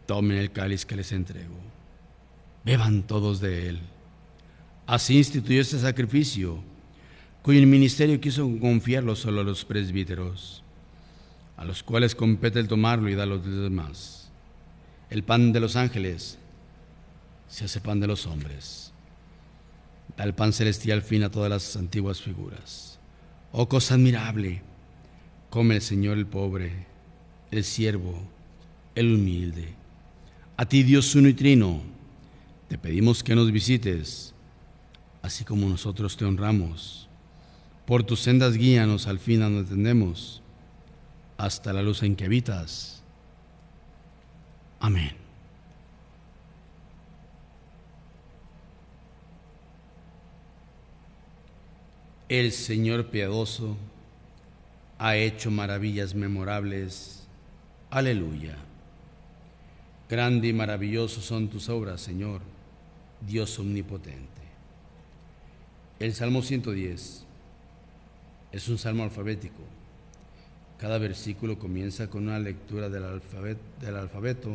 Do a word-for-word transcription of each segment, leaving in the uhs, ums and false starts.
Tomen el cáliz que les entrego. Beban todos de él. Así instituyó este sacrificio, cuyo ministerio quiso confiarlo solo a los presbíteros, a los cuales compete el tomarlo y darlo a los demás. El pan de los ángeles se hace pan de los hombres. Da el pan celestial fin a todas las antiguas figuras. Oh cosa admirable, come el Señor el pobre, el siervo, el humilde. A ti, Dios uno y trino, te pedimos que nos visites, así como nosotros te honramos. Por tus sendas guíanos al fin a donde tendemos, hasta la luz en que habitas. Amén. El Señor piadoso ha hecho maravillas memorables. Aleluya. Grande y maravilloso son tus obras, Señor, Dios omnipotente. El Salmo ciento diez es un salmo alfabético. Cada versículo comienza con una lectura del alfabeto, del alfabeto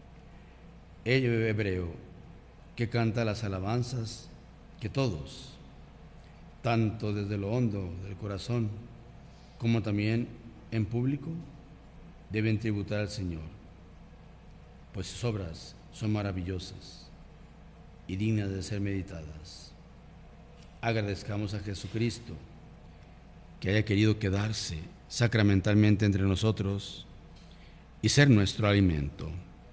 hebreo que canta las alabanzas que todos, tanto desde lo hondo del corazón como también en público, deben tributar al Señor, pues sus obras son maravillosas y dignas de ser meditadas. Agradezcamos a Jesucristo que haya querido quedarse sacramentalmente entre nosotros y ser nuestro alimento.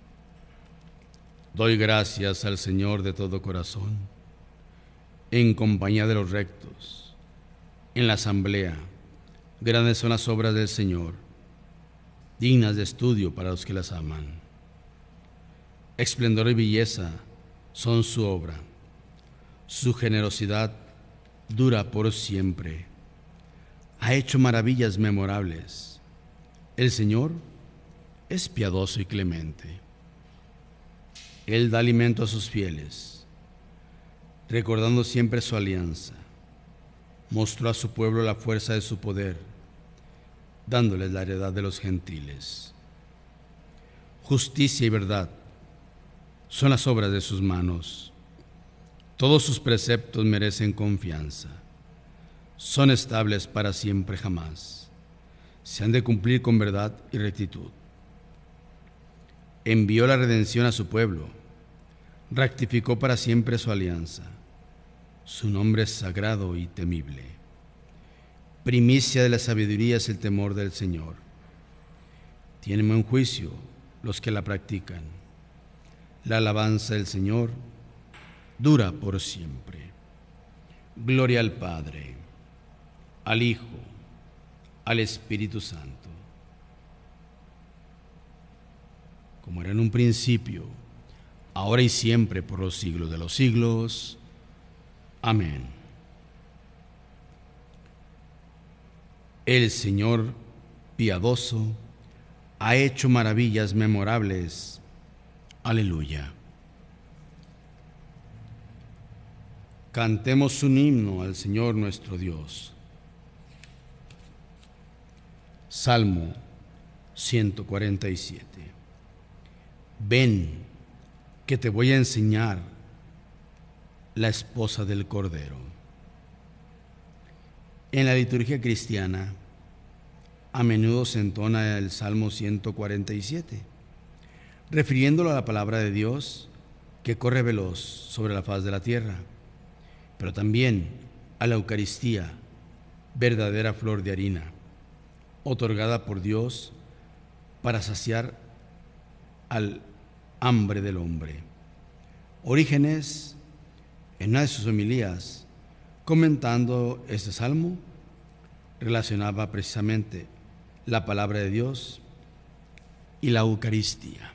Doy gracias al Señor de todo corazón, en compañía de los rectos, en la asamblea. Grandes son las obras del Señor, dignas de estudio para los que las aman. Esplendor y belleza son su obra, su generosidad dura por siempre. Ha hecho maravillas memorables. El Señor es piadoso y clemente. Él da alimento a sus fieles, recordando siempre su alianza. Mostró a su pueblo la fuerza de su poder, dándoles la heredad de los gentiles. Justicia y verdad son las obras de sus manos. Todos sus preceptos merecen confianza. Son estables para siempre jamás. Se han de cumplir con verdad y rectitud. Envió la redención a su pueblo. Rectificó para siempre su alianza. Su nombre es sagrado y temible. Primicia de la sabiduría es el temor del Señor. Tienen buen juicio los que la practican. La alabanza del Señor dura por siempre. Gloria al Padre, al Hijo, al Espíritu Santo, como era en un principio, ahora y siempre, por los siglos de los siglos. Amén. El Señor piadoso ha hecho maravillas memorables. Aleluya. Cantemos un himno al Señor nuestro Dios. Salmo ciento cuarenta y siete. Ven, que te voy a enseñar la esposa del Cordero. En la liturgia cristiana, a menudo se entona el Salmo ciento cuarenta y siete, refiriéndolo a la palabra de Dios que corre veloz sobre la faz de la tierra, pero también a la Eucaristía, verdadera flor de harina, otorgada por Dios para saciar al hambre del hombre. Orígenes, en una de sus homilías, comentando este salmo, relacionaba precisamente la palabra de Dios y la Eucaristía.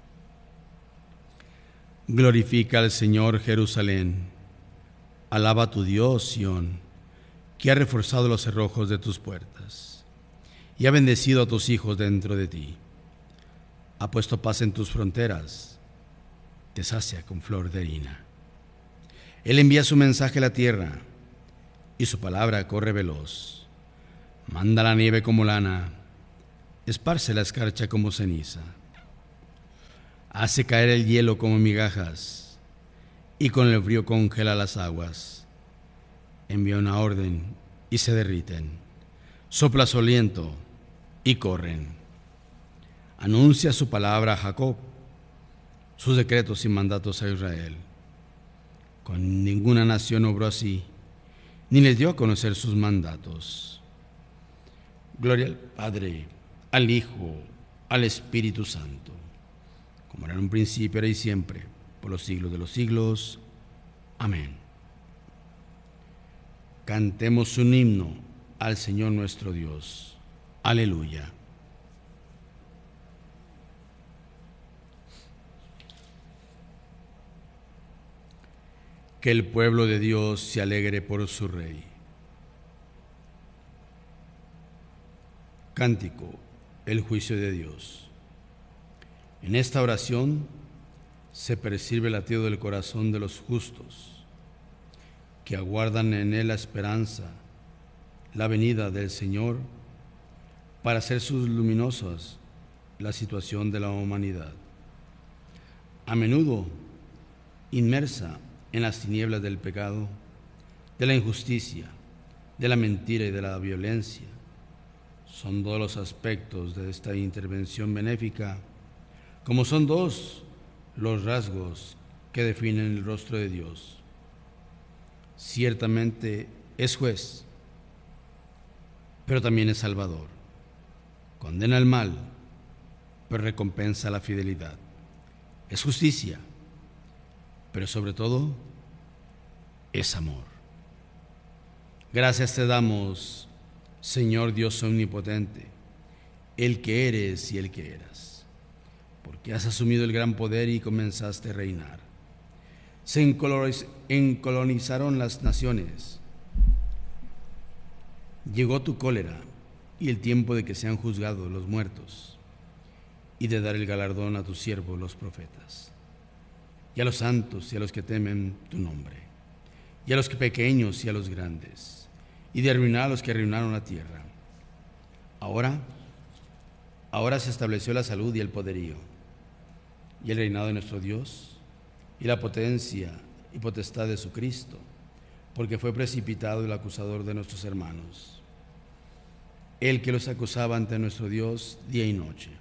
Glorifica al Señor, Jerusalén. Alaba a tu Dios, Sión, que ha reforzado los cerrojos de tus puertas y ha bendecido a tus hijos dentro de ti. Ha puesto paz en tus fronteras, te sacia con flor de harina. Él envía su mensaje a la tierra y su palabra corre veloz. Manda la nieve como lana, esparce la escarcha como ceniza. Hace caer el hielo como migajas y con el frío congela las aguas. Envía una orden y se derriten. Sopla su aliento y corren. Anuncia su palabra a Jacob, sus decretos y mandatos a Israel. Con ninguna nación obró así, ni les dio a conocer sus mandatos. Gloria al Padre, al Hijo, al Espíritu Santo, como era en un principio, ahora y siempre, por los siglos de los siglos. Amén. Cantemos un himno al Señor nuestro Dios. Aleluya. Que el pueblo de Dios se alegre por su Rey. Cántico, el juicio de Dios. En esta oración se percibe el latido del corazón de los justos, que aguardan en él la esperanza, la venida del Señor, para hacer sus luminosas la situación de la humanidad. A menudo inmersa en las tinieblas del pecado, de la injusticia, de la mentira y de la violencia. Son dos los aspectos de esta intervención benéfica, como son dos los rasgos que definen el rostro de Dios. Ciertamente es juez, pero también es salvador. Condena el mal, pero recompensa la fidelidad. Es justicia, pero sobre todo es amor. Gracias te damos, Señor Dios omnipotente, el que eres y el que eras, porque has asumido el gran poder y comenzaste a reinar. Se encolonizaron las naciones. Llegó tu cólera y el tiempo de que sean juzgados los muertos y de dar el galardón a tus siervos los profetas, y a los santos y a los que temen tu nombre, y a los que pequeños y a los grandes, y de arruinar a los que arruinaron la tierra. Ahora, ahora se estableció la salud y el poderío, y el reinado de nuestro Dios, y la potencia y potestad de su Cristo, porque fue precipitado el acusador de nuestros hermanos, el que los acusaba ante nuestro Dios día y noche.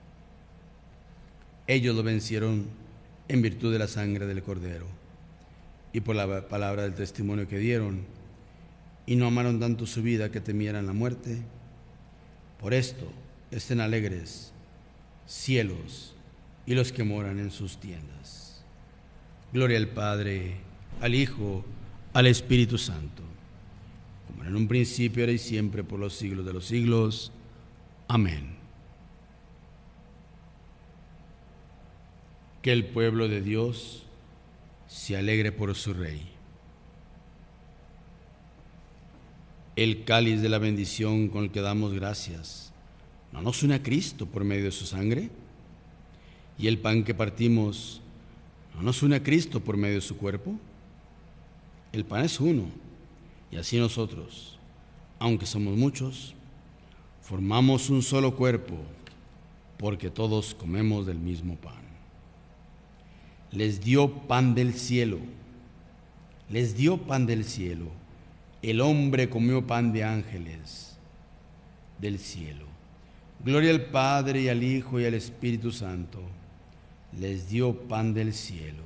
Ellos lo vencieron en virtud de la sangre del Cordero y por la palabra del testimonio que dieron, y no amaron tanto su vida que temieran la muerte. Por esto estén alegres cielos y los que moran en sus tiendas. Gloria al Padre, al Hijo, al Espíritu Santo, como en un principio, ahora y siempre, por los siglos de los siglos. Amén. Que el pueblo de Dios se alegre por su Rey. El cáliz de la bendición con el que damos gracias, ¿no nos une a Cristo por medio de su sangre? Y el pan que partimos, ¿no nos une a Cristo por medio de su cuerpo? El pan es uno, y así nosotros, aunque somos muchos, formamos un solo cuerpo, porque todos comemos del mismo pan. Les dio pan del cielo, les dio pan del cielo. El hombre comió pan de ángeles del cielo. Gloria al Padre y al Hijo y al Espíritu Santo. Les dio pan del cielo.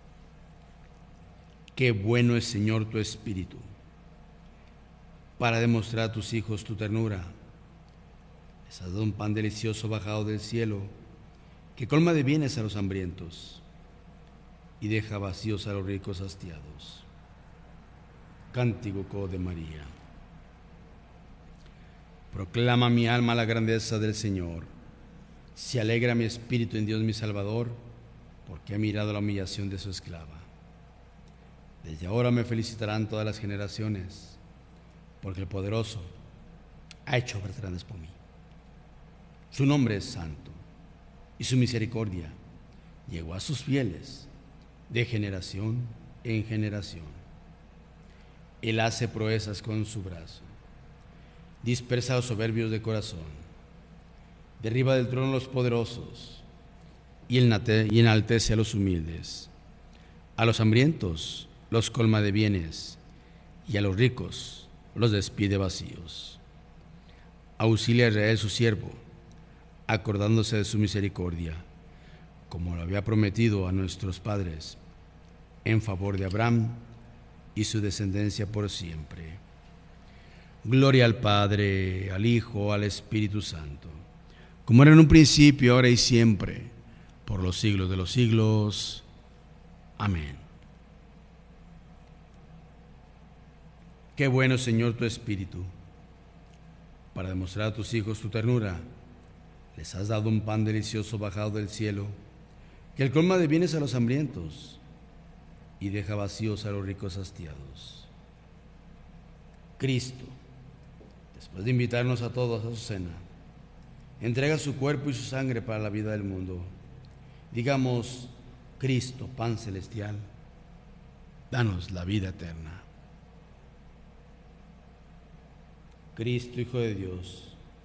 Qué bueno es, Señor, tu Espíritu, para demostrar a tus hijos tu ternura. Les has dado un pan delicioso bajado del cielo, que colma de bienes a los hambrientos y deja vacíos a los ricos hastiados. Cántico de María. Proclama mi alma la grandeza del Señor. Se alegra mi espíritu en Dios mi Salvador, porque ha mirado la humillación de su esclava. Desde ahora me felicitarán todas las generaciones, porque el Poderoso ha hecho obras grandes por mí. Su nombre es santo, y su misericordia llegó a sus fieles de generación en generación. Él hace proezas con su brazo, dispersa a los soberbios de corazón, derriba del trono a los poderosos y enaltece a los humildes. A los hambrientos los colma de bienes, y a los ricos los despide vacíos. Auxilia a Israel su siervo, acordándose de su misericordia, como lo había prometido a nuestros padres, en favor de Abraham y su descendencia por siempre. Gloria al Padre, al Hijo, al Espíritu Santo, como era en un principio, ahora y siempre, por los siglos de los siglos. Amén. Qué bueno, Señor, tu Espíritu. Para demostrar a tus hijos tu ternura, les has dado un pan delicioso bajado del cielo, que el colma de bienes a los hambrientos y deja vacíos a los ricos hastiados. Cristo, después de invitarnos a todos a su cena, entrega su cuerpo y su sangre para la vida del mundo. Digamos: Cristo, pan celestial, danos la vida eterna. Cristo, Hijo de Dios,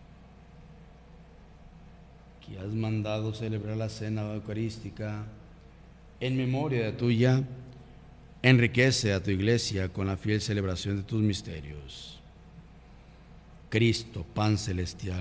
que has mandado celebrar la cena eucarística en memoria de tuya, enriquece a tu iglesia con la fiel celebración de tus misterios. Cristo, pan celestial,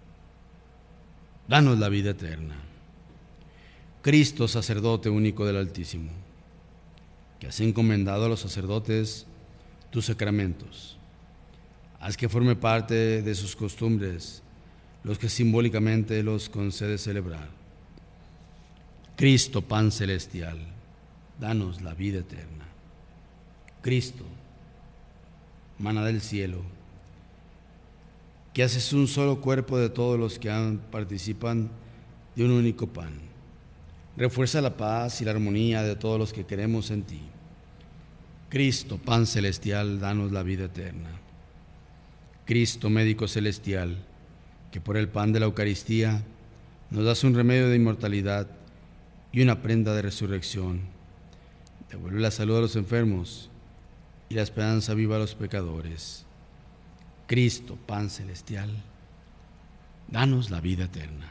danos la vida eterna. Cristo, sacerdote único del Altísimo, que has encomendado a los sacerdotes tus sacramentos, haz que forme parte de sus costumbres los que simbólicamente los concede celebrar. Cristo, pan celestial, danos la vida eterna. Cristo, maná del cielo, que haces un solo cuerpo de todos los que han, participan de un único pan. Refuerza la paz y la armonía de todos los que creemos en ti. Cristo, pan celestial, danos la vida eterna. Cristo, médico celestial, que por el pan de la Eucaristía nos das un remedio de inmortalidad y una prenda de resurrección. Devuelve la salud a los enfermos y la esperanza viva a los pecadores. Cristo, pan celestial, danos la vida eterna.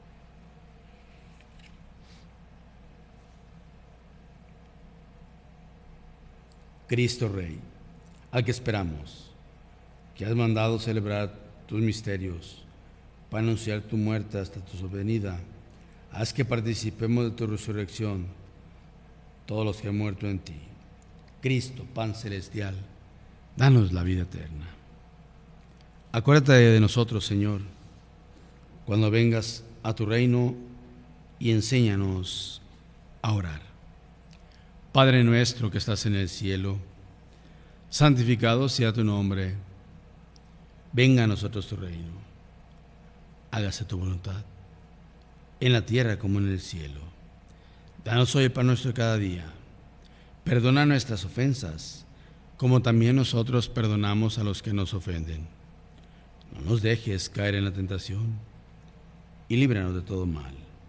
Cristo Rey, al que esperamos, que has mandado celebrar tus misterios para anunciar tu muerte hasta tu venida, haz que participemos de tu resurrección todos los que han muerto en ti. Cristo, pan celestial, danos la vida eterna. Acuérdate de nosotros, Señor, cuando vengas a tu reino, y enséñanos a orar. Padre nuestro que estás en el cielo, santificado sea tu nombre. Venga a nosotros tu reino. Hágase tu voluntad, en la tierra como en el cielo. Danos hoy el pan nuestro de cada día. Perdona nuestras ofensas, como también nosotros perdonamos a los que nos ofenden. No nos dejes caer en la tentación, y líbranos de todo mal.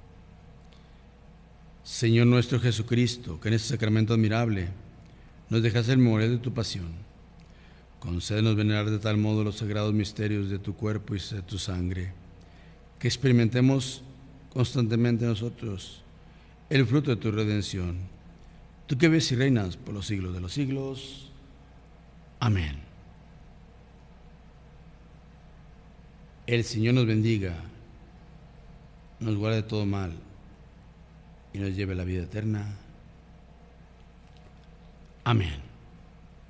Señor nuestro Jesucristo, que en este sacramento admirable nos dejas el memorial de tu pasión, concédenos venerar de tal modo los sagrados misterios de tu cuerpo y de tu sangre, que experimentemos constantemente nosotros el fruto de tu redención. Tú que vives y reinas por los siglos de los siglos. Amén. El Señor nos bendiga, nos guarde de todo mal y nos lleve a la vida eterna. Amén.